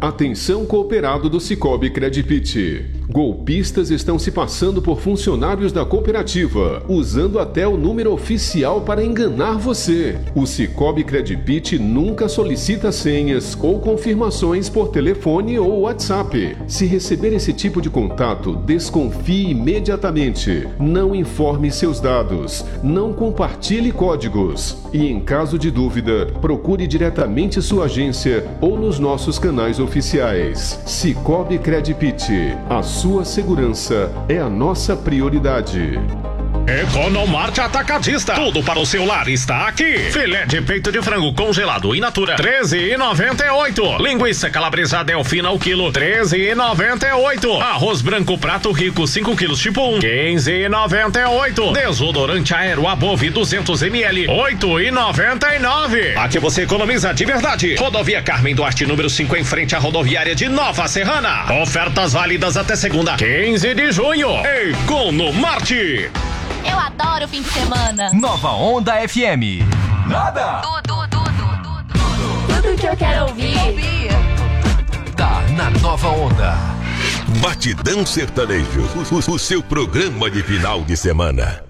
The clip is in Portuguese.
Atenção cooperado do Sicoob Credit. Golpistas estão se passando por funcionários da cooperativa, usando até o número oficial para enganar você. O Sicoob Credit nunca solicita senhas ou confirmações por telefone ou WhatsApp. Se receber esse tipo de contato, desconfie imediatamente. Não informe seus dados. Não compartilhe códigos. E em caso de dúvida, procure diretamente sua agência ou nos nossos canais oficiais. Sicoob Credit. A sua segurança é a nossa prioridade. Economarte Atacadista. Tudo para o seu lar está aqui. Filé de peito de frango congelado in natura, R$13,98. Linguiça calabresa Delfina ao quilo, R$13,98. Arroz branco prato rico 5 quilos tipo 1, R$15,98. Desodorante Aero Above 200 ml, R$8,99. Aqui você economiza de verdade. Rodovia Carmen Duarte, número 5, em frente à rodoviária de Nova Serrana. Ofertas válidas até segunda, 15 de junho. Economarte. Eu adoro fim de semana. Nova Onda FM. Nada. Tudo que eu quero ouvir. Tá na Nova Onda. Batidão Sertanejo, o seu programa de final de semana.